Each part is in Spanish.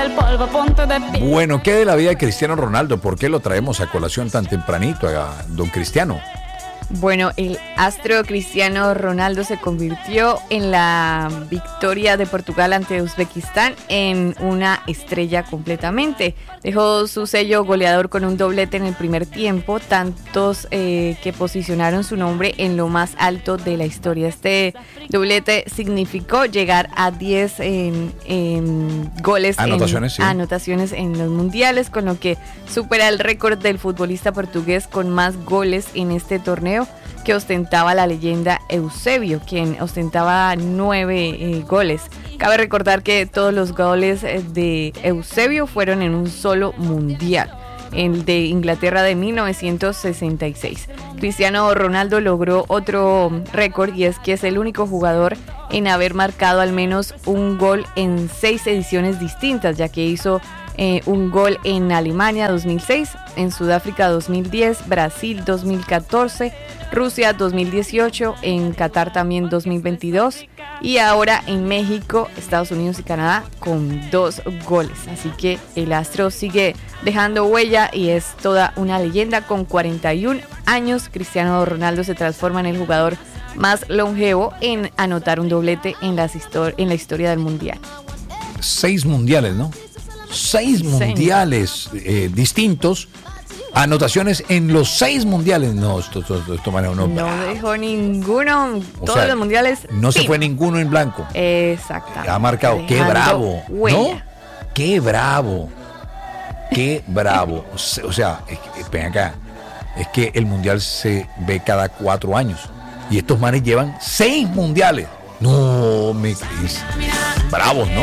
el polvo, ponte de pie. Bueno, ¿qué de la vida de Cristiano Ronaldo? ¿Por qué lo traemos a colación tan tempranito a don Cristiano? Bueno, el astro Cristiano Ronaldo se convirtió en la victoria de Portugal ante Uzbekistán en una estrella completamente. Dejó su sello goleador con un doblete en el primer tiempo, tantos que posicionaron su nombre en lo más alto de la historia. Este doblete significó llegar a 10 goles, anotaciones en los mundiales, con lo que supera el récord del futbolista portugués con más goles en este torneo, que ostentaba la leyenda Eusebio, quien ostentaba 9 goles. Cabe recordar que todos los goles de Eusebio fueron en un solo mundial, el de Inglaterra de 1966. Cristiano Ronaldo logró otro récord, y es que es el único jugador en haber marcado al menos un gol en 6 ediciones distintas, ya que hizo un gol en Alemania 2006, en Sudáfrica 2010, Brasil 2014, Rusia 2018, en Qatar también 2022 y ahora en México, Estados Unidos y Canadá con 2 goles. Así que el astro sigue dejando huella y es toda una leyenda. Con 41 años, Cristiano Ronaldo se transforma en el jugador más longevo en anotar un doblete en la historia del Mundial. 6 mundiales, ¿no? 6 mundiales distintos, anotaciones en los 6 mundiales. No, esto no dejó ninguno, todos los mundiales. No se fue ninguno en blanco. Exactamente. Ha marcado, qué bravo, huella. ¿No? Qué bravo, qué bravo. O sea, ven acá, es que el mundial se ve cada 4 años y estos manes llevan 6 mundiales. No, bravos, ¿no?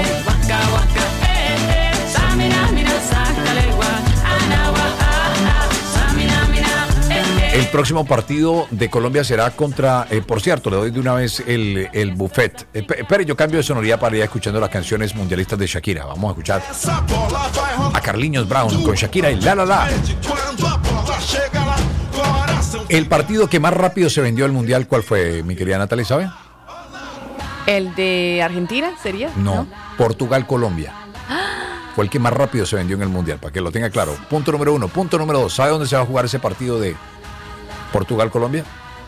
El próximo partido de Colombia será contra, por cierto, le doy de una vez el buffet. Espere, yo cambio de sonoridad para ir escuchando las canciones mundialistas de Shakira. Vamos a escuchar a Carlinhos Brown con Shakira y La La La. El partido que más rápido se vendió al mundial, ¿cuál fue, mi querida Natalie, sabe? ¿El de Argentina sería? No, Portugal-Colombia. Fue el que más rápido se vendió en el mundial, para que lo tenga claro. Punto número 1. Punto número 2. ¿Sabe dónde se va a jugar ese partido de Portugal-Colombia?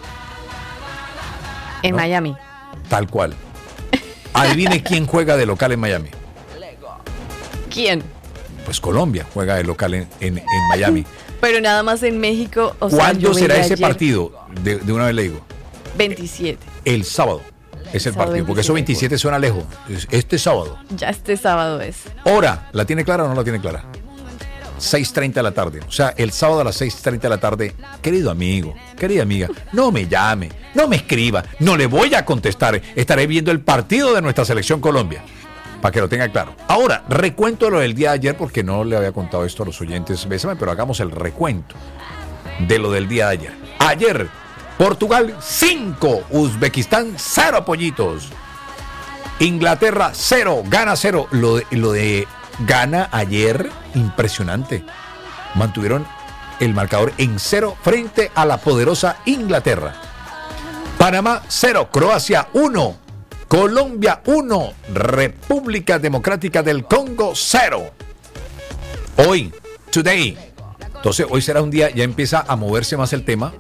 En Miami. Tal cual. Adivine quién juega de local en Miami. ¿Quién? Pues Colombia juega de local en Miami. Pero nada más en México. ¿Cuándo será ese partido? De una vez le digo. 27. El sábado. Es el partido, porque eso 27 suena lejos. Este sábado. Ya este sábado es. Hora, ¿la tiene clara o no la tiene clara? 6:30 de la tarde. O sea, el sábado a las 6:30 de la tarde. Querido amigo, querida amiga, no me llame, no me escriba, no le voy a contestar. Estaré viendo el partido de nuestra selección Colombia, para que lo tenga claro. Ahora, recuento lo del día de ayer, porque no le había contado esto a los oyentes. Bésame, pero hagamos el recuento de lo del día de ayer. Ayer, Portugal 5, Uzbekistán 0 pollitos. Inglaterra 0, Ghana 0. Lo de Ghana ayer, impresionante. Mantuvieron el marcador en 0 frente a la poderosa Inglaterra. Panamá 0, Croacia 1, Colombia 1, República Democrática del Congo 0. Hoy, today. Entonces hoy será un día, ya empieza a moverse más el tema.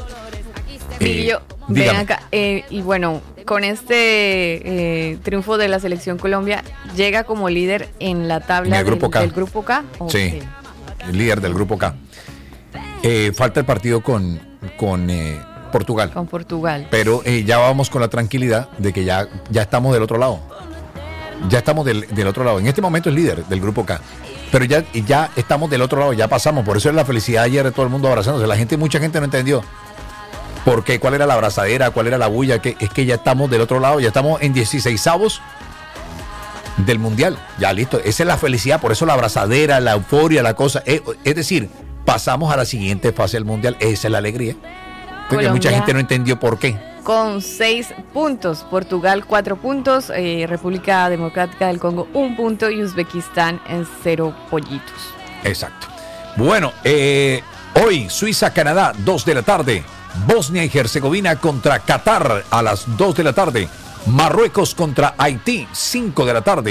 Ven acá, y bueno, con este triunfo de la selección Colombia, llega como líder en la tabla del grupo K. Sí, el líder del grupo K. Falta el partido con Portugal. Con Portugal. Pero ya vamos con la tranquilidad de que ya estamos del otro lado. Ya estamos del otro lado. En este momento es líder del grupo K. Pero ya estamos del otro lado, ya pasamos. Por eso es la felicidad ayer de todo el mundo abrazándose. Mucha gente no entendió. ¿Por qué? ¿Cuál era la abrazadera? ¿Cuál era la bulla? Es que ya estamos del otro lado, ya estamos en 16avos del mundial. Ya listo, esa es la felicidad, por eso la abrazadera, la euforia, la cosa. Es decir, pasamos a la siguiente fase del mundial, esa es la alegría. Porque mucha gente no entendió por qué. Con 6 puntos, Portugal 4 puntos, República Democrática del Congo 1 punto y Uzbekistán en 0 pollitos. Exacto. Bueno, hoy Suiza-Canadá, 2 de la tarde. Bosnia y Herzegovina contra Qatar a las 2 de la tarde. Marruecos contra Haití, 5 de la tarde.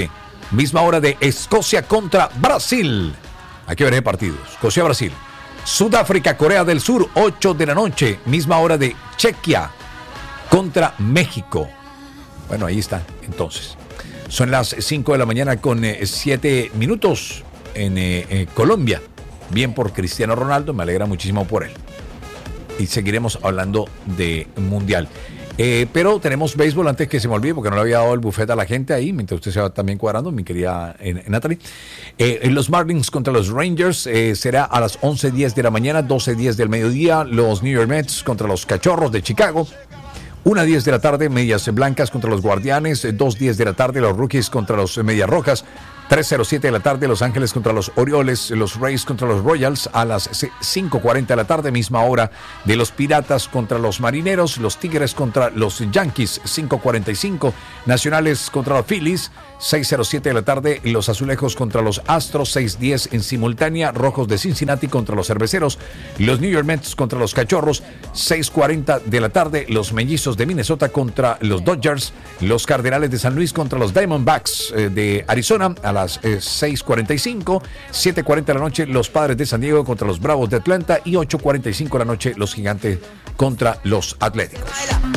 Misma hora de Escocia contra Brasil. Hay que ver el partido. Escocia-Brasil. Sudáfrica, Corea del Sur, 8 de la noche. Misma hora de Chequia contra México. Bueno, ahí está, entonces. Son las 5 de la mañana con 7 minutos en Colombia. Bien por Cristiano Ronaldo, me alegra muchísimo por él. Y seguiremos hablando de Mundial. Pero tenemos béisbol antes que se me olvide, porque no le había dado el buffet a la gente ahí, mientras usted se va también cuadrando, mi querida Natalie. Los Marlins contra los Rangers será a las 11:10 de la mañana, 12:10 del mediodía. Los New York Mets contra los Cachorros de Chicago. 1:10 de la tarde, Medias Blancas contra los Guardianes. 2:10 de la tarde, los Rockies contra los Medias Rojas. 3:07 de la tarde, Los Ángeles contra los Orioles, los Rays contra los Royals. A las 5:40 de la tarde, misma hora de los Piratas contra los Marineros, los Tigres contra los Yankees, 5:45, Nacionales contra los Phillies, 6:07 de la tarde, los Azulejos contra los Astros, 6:10 en simultánea, Rojos de Cincinnati contra los Cerveceros, los New York Mets contra los Cachorros, 6:40 de la tarde, los Mellizos de Minnesota contra los Dodgers, los Cardenales de San Luis contra los Diamondbacks de Arizona, a las 6:45, 7:40 de la noche, los Padres de San Diego contra los Bravos de Atlanta y 8:45 de la noche, los Gigantes contra los Atléticos.